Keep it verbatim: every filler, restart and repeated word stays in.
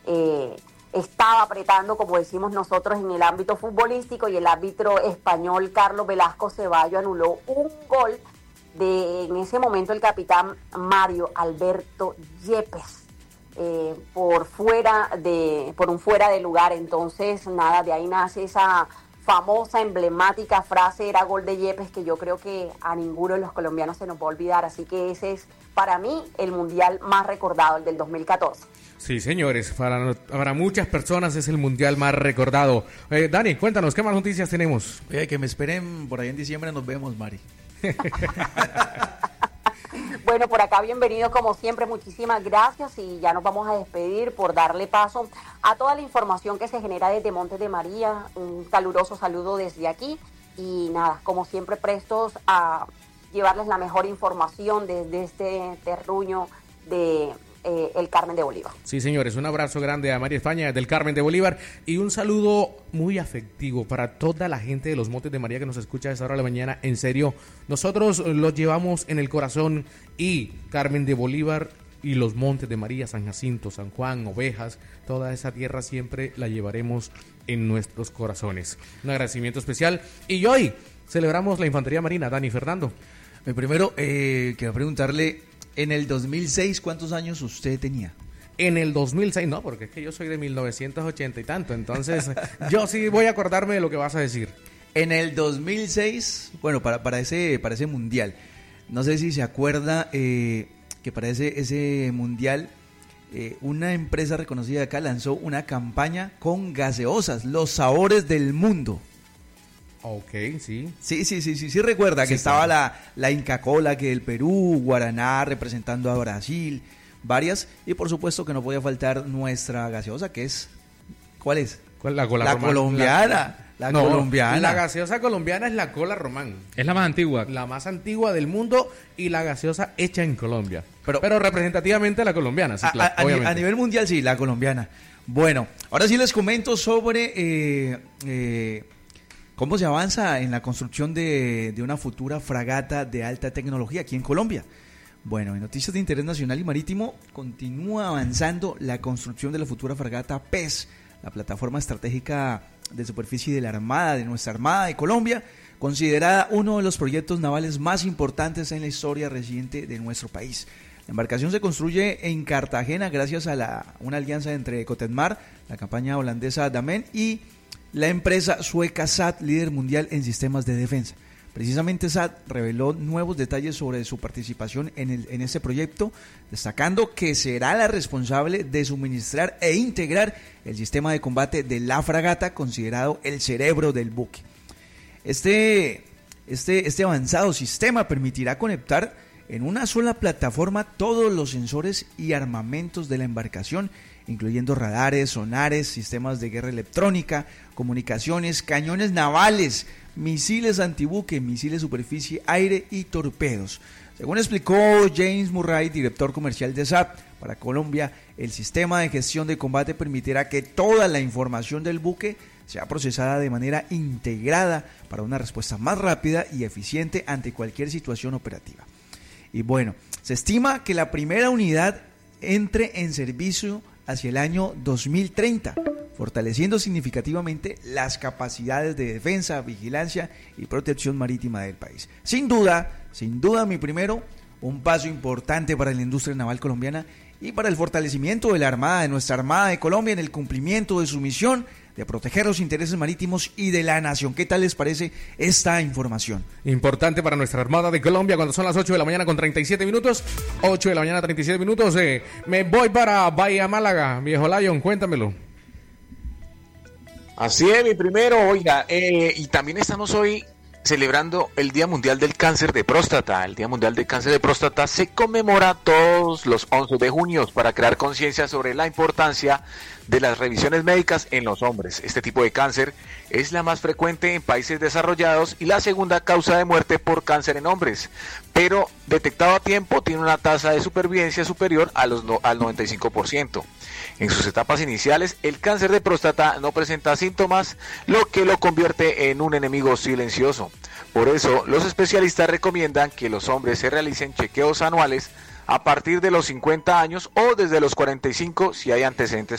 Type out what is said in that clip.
eh, estaba apretando, como decimos nosotros, en el ámbito futbolístico, y el árbitro español Carlos Velasco Ceballos anuló un gol de, en ese momento, el capitán Mario Alberto Yepes, eh, por fuera de, por un fuera de lugar. Entonces, nada, de ahí nace esa famosa, emblemática frase, era gol de Yepes, que yo creo que a ninguno de los colombianos se nos va a olvidar. Así que ese es, para mí, el mundial más recordado, el del dos mil catorce. Sí, señores, para, para muchas personas es el mundial más recordado. Eh, Dani, cuéntanos, ¿qué más noticias tenemos? Oye, que me esperen, por ahí en diciembre nos vemos, Mari. Bueno, por acá bienvenidos como siempre, muchísimas gracias, y ya nos vamos a despedir por darle paso a toda la información que se genera desde Montes de María. Un caluroso saludo desde aquí, y nada, como siempre, prestos a llevarles la mejor información desde este terruño de eh, el Carmen de Bolívar. Sí, señores, un abrazo grande a María España del Carmen de Bolívar, y un saludo muy afectivo para toda la gente de los Montes de María que nos escucha a esta hora de la mañana. En serio, nosotros los llevamos en el corazón, y Carmen de Bolívar y los Montes de María, San Jacinto, San Juan, Ovejas, toda esa tierra siempre la llevaremos en nuestros corazones. Un agradecimiento especial, y hoy celebramos la Infantería Marina. Dani, Fernando. Primero, eh, quiero preguntarle, en el dos mil seis, ¿cuántos años usted tenía? En el dos mil seis, no, porque es que yo soy de mil novecientos ochenta y tanto, entonces yo sí voy a acordarme de lo que vas a decir. En el dos mil seis, bueno, para, para, ese, para ese mundial, no sé si se acuerda eh, que para ese, ese mundial eh, una empresa reconocida de acá lanzó una campaña con gaseosas, los sabores del mundo. Ok, sí. Sí, sí, sí, sí, sí recuerda que sí, estaba claro. la, la Inca Kola, que del Perú, Guaraná representando a Brasil, varias, y por supuesto que no podía faltar nuestra gaseosa, que es, ¿cuál es? ¿Cuál? La cola La román. colombiana. La, la no, colombiana. La gaseosa colombiana es la cola román. Es la más antigua. La más antigua del mundo, y la gaseosa hecha en Colombia. Pero, pero representativamente la colombiana, sí, a, claro, a, a nivel mundial, sí, la colombiana. Bueno, ahora sí les comento sobre eh, eh, cómo se avanza en la construcción de, de una futura fragata de alta tecnología aquí en Colombia. Bueno, en noticias de interés nacional y marítimo, continúa avanzando la construcción de la futura fragata P E S, la plataforma estratégica de superficie de la Armada, de nuestra Armada de Colombia, considerada uno de los proyectos navales más importantes en la historia reciente de nuestro país. La embarcación se construye en Cartagena gracias a la, una alianza entre Cotetmar, la campaña holandesa Damen, y la empresa sueca S A T, líder mundial en sistemas de defensa. Precisamente S A T reveló nuevos detalles sobre su participación en, el, en este proyecto, destacando que será la responsable de suministrar e integrar el sistema de combate de la fragata, considerado el cerebro del buque. Este, este, este avanzado sistema permitirá conectar en una sola plataforma todos los sensores y armamentos de la embarcación, incluyendo radares, sonares, sistemas de guerra electrónica, comunicaciones, cañones navales, misiles antibuque, misiles superficie, aire y torpedos. Según explicó James Murray, director comercial de S A T para Colombia, el sistema de gestión de combate permitirá que toda la información del buque sea procesada de manera integrada para una respuesta más rápida y eficiente ante cualquier situación operativa. Y bueno, se estima que la primera unidad entre en servicio hacia el año dos mil treinta, fortaleciendo significativamente las capacidades de defensa, vigilancia y protección marítima del país. Sin duda, sin duda, mi primero, un paso importante para la industria naval colombiana y para el fortalecimiento de la Armada, de nuestra Armada de Colombia, en el cumplimiento de su misión de proteger los intereses marítimos y de la nación. ¿Qué tal les parece esta información? Importante para nuestra Armada de Colombia cuando son las ocho de la mañana con treinta y siete minutos. ocho de la mañana, treinta y siete minutos. Eh, me voy para Bahía Málaga. Viejo Lion, cuéntamelo. Así es, mi primero. Oiga, eh, y también estamos hoy celebrando el Día Mundial del Cáncer de Próstata. El Día Mundial del Cáncer de Próstata se conmemora todos los once de junio para crear conciencia sobre la importancia de las revisiones médicas en los hombres. Este tipo de cáncer es la más frecuente en países desarrollados y la segunda causa de muerte por cáncer en hombres, pero detectado a tiempo tiene una tasa de supervivencia superior a los no, al noventa y cinco por ciento. En sus etapas iniciales, el cáncer de próstata no presenta síntomas, lo que lo convierte en un enemigo silencioso. Por eso, los especialistas recomiendan que los hombres se realicen chequeos anuales a partir de los cincuenta años o desde los cuarenta y cinco si hay antecedentes